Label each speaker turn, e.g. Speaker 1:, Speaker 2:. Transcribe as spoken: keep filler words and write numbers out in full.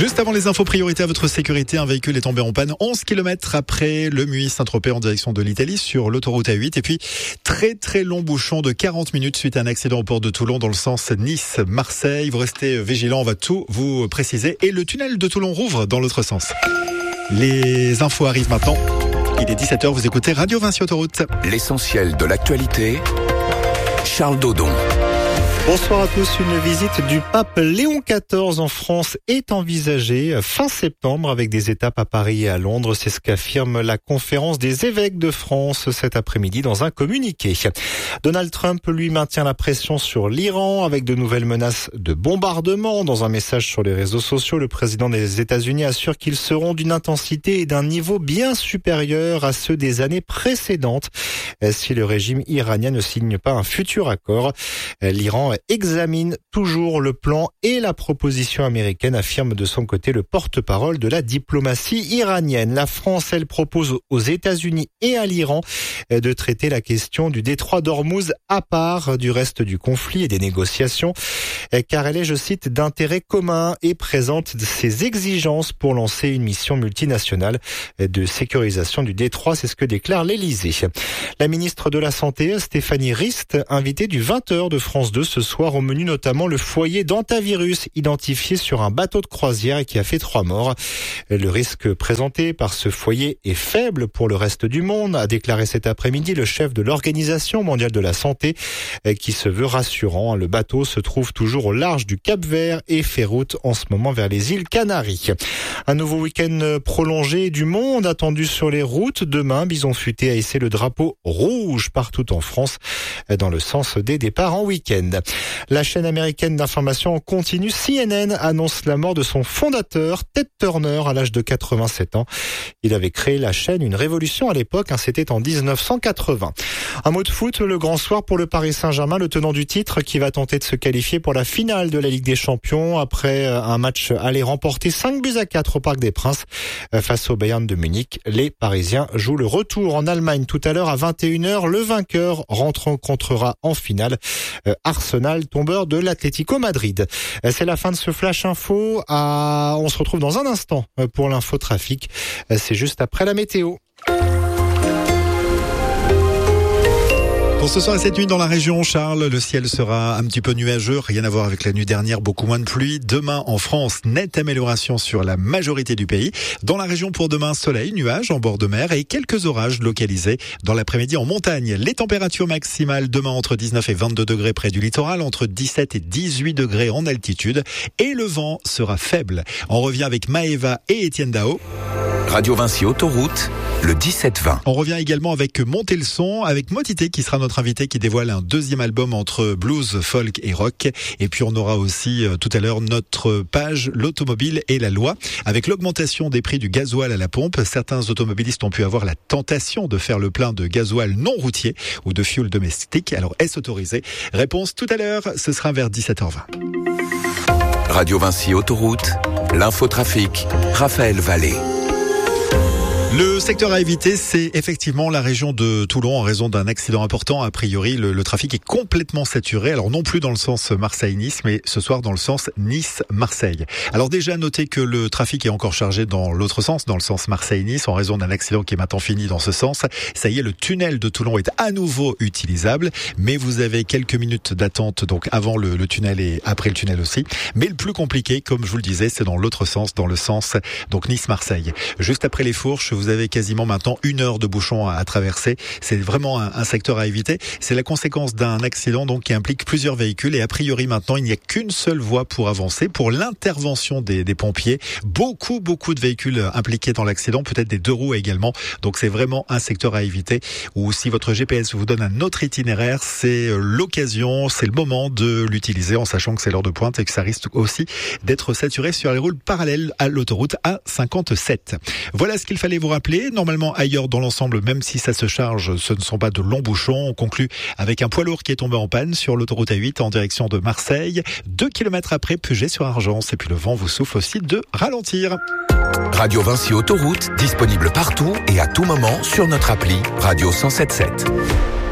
Speaker 1: Juste avant les infos priorité à votre sécurité, un véhicule est tombé en panne onze kilomètres après le Muy-Saint-Tropez en direction de l'Italie sur l'autoroute A huit. Et puis, très très long bouchon de quarante minutes suite à un accident au port de Toulon dans le sens Nice-Marseille. Vous restez vigilants, on va tout vous préciser. Et le tunnel de Toulon rouvre dans l'autre sens. Les infos arrivent maintenant. Il est dix-sept heures, vous écoutez Radio Vinci Autoroute.
Speaker 2: L'essentiel de l'actualité, Charles Dodon.
Speaker 3: Bonsoir à tous. Une visite du pape Léon quatorze en France est envisagée fin septembre avec des étapes à Paris et à Londres. C'est ce qu'affirme la conférence des évêques de France cet après-midi dans un communiqué. Donald Trump, lui, maintient la pression sur l'Iran avec de nouvelles menaces de bombardement. Dans un message sur les réseaux sociaux, le président des États-Unis assure qu'ils seront d'une intensité et d'un niveau bien supérieur à ceux des années précédentes si le régime iranien ne signe pas un futur accord. L'Iran examine toujours le plan et la proposition américaine, affirme de son côté le porte-parole de la diplomatie iranienne. La France, elle, propose aux États-Unis et à l'Iran de traiter la question du détroit d'Ormuz à part du reste du conflit et des négociations, car elle est, je cite, d'intérêt commun et présente ses exigences pour lancer une mission multinationale de sécurisation du détroit. C'est ce que déclare l'Élysée. La ministre de la Santé, Stéphanie Rist, invitée du vingt heures de France deux ce soir, au menu notamment le foyer d'hantavirus identifié sur un bateau de croisière et qui a fait trois morts. Le risque présenté par ce foyer est faible pour le reste du monde, a déclaré cet après-midi le chef de l'Organisation mondiale de la santé, qui se veut rassurant. Le bateau se trouve toujours au large du Cap-Vert et fait route en ce moment vers les îles Canaries. Un nouveau week-end prolongé du monde attendu sur les routes. Demain, Bison Futé a hissé le drapeau rouge partout en France dans le sens des départs en week-end. La chaîne américaine d'information en continu C N N annonce la mort de son fondateur, Ted Turner, à l'âge de quatre-vingt-sept ans. Il avait créé la chaîne, une révolution à l'époque, hein, c'était en dix-neuf cent quatre-vingts. Un mot de foot, le grand soir pour le Paris Saint-Germain, le tenant du titre qui va tenter de se qualifier pour la finale de la Ligue des Champions après un match aller remporter cinq buts à quatre au Parc des Princes face au Bayern de Munich. Les Parisiens jouent le retour en Allemagne tout à l'heure à vingt et une heures. Le vainqueur rencontrera en finale Arsenal, tombeur de l'Atlético Madrid. C'est la fin de ce Flash Info. À... On se retrouve dans un instant pour l'infotrafic. C'est juste après la météo.
Speaker 1: Pour ce soir et cette nuit dans la région, Charles, le ciel sera un petit peu nuageux, rien à voir avec la nuit dernière, beaucoup moins de pluie. Demain en France, nette amélioration sur la majorité du pays. Dans la région pour demain, soleil, nuages en bord de mer et quelques orages localisés dans l'après-midi en montagne. Les températures maximales demain entre dix-neuf et vingt-deux degrés près du littoral, entre dix-sept et dix-huit degrés en altitude. Et le vent sera faible. On revient avec Maëva et Étienne Dao.
Speaker 2: Radio Vinci Autoroute, le dix-sept vingt.
Speaker 1: On revient également avec Montez le son, avec Motité qui sera notre invité qui dévoile un deuxième album entre blues, folk et rock. Et puis on aura aussi euh, tout à l'heure notre page l'automobile et la loi. Avec l'augmentation des prix du gasoil à la pompe, certains automobilistes ont pu avoir la tentation de faire le plein de gasoil non routier ou de fioul domestique. Alors est-ce autorisé? Réponse tout à l'heure, ce sera vers dix-sept heures vingt.
Speaker 2: Radio Vinci Autoroute, l'infotrafic, Raphaël Vallée.
Speaker 1: Le secteur à éviter, c'est effectivement la région de Toulon en raison d'un accident important. A priori, le, le trafic est complètement saturé. Alors non plus dans le sens Marseille-Nice, mais ce soir dans le sens Nice-Marseille. Alors déjà, notez que le trafic est encore chargé dans l'autre sens, dans le sens Marseille-Nice, en raison d'un accident qui est maintenant fini dans ce sens. Ça y est, le tunnel de Toulon est à nouveau utilisable, mais vous avez quelques minutes d'attente donc avant le, le tunnel et après le tunnel aussi. Mais le plus compliqué, comme je vous le disais, c'est dans l'autre sens, dans le sens donc Nice-Marseille. Juste après les Fourches, vous avez quasiment maintenant une heure de bouchon à, à traverser. C'est vraiment un, un secteur à éviter. C'est la conséquence d'un accident donc qui implique plusieurs véhicules et a priori maintenant il n'y a qu'une seule voie pour avancer. Pour l'intervention des, des pompiers, beaucoup beaucoup de véhicules impliqués dans l'accident, peut-être des deux roues également. Donc c'est vraiment un secteur à éviter. Ou si votre G P S vous donne un autre itinéraire, c'est l'occasion, c'est le moment de l'utiliser en sachant que c'est l'heure de pointe et que ça risque aussi d'être saturé sur les routes parallèles à l'autoroute A cinquante-sept. Voilà ce qu'il fallait vous rappeler. Normalement, ailleurs dans l'ensemble, même si ça se charge, ce ne sont pas de longs bouchons. On conclut avec un poids lourd qui est tombé en panne sur l'autoroute A huit en direction de Marseille. Deux kilomètres après, Puget-sur-Argence. Et puis le vent vous souffle aussi de ralentir.
Speaker 2: Radio Vinci Autoroute, disponible partout et à tout moment sur notre appli Radio cent sept sept.